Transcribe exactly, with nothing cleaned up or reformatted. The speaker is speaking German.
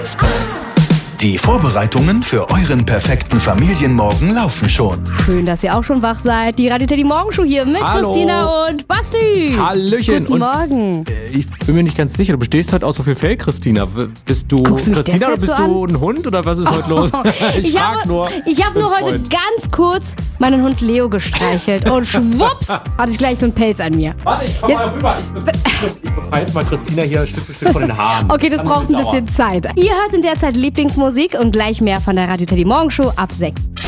sechs. Die Vorbereitungen für euren perfekten Familienmorgen laufen schon. Schön, dass ihr auch schon wach seid. Die Radio Teddy Morgenshow hier mit Hallo. Christina und Basti. Hallöchen. Guten Und, Morgen. äh, ich bin mir nicht ganz sicher, du bestehst heute aus so viel Fell, Christina. W- Bist du Guckst du mich Christina oder deshalb bist so du ein Hund oder was ist heute los? Ich, frag habe nur. ich hab nur bin heute Freund. ganz kurz meinen Hund Leo gestreichelt und schwupps hatte ich gleich so einen Pelz an mir. Warte, ich komm Jetzt- mal rüber. Ich, be ich befreie jetzt mal Christina hier Stück für Stück von den Haaren. Okay, das kann braucht ein dauern. bisschen Zeit. Ihr hört in der Zeit Lieblingsmusik und gleich mehr von der Radio Teddy Morgenshow ab sechs.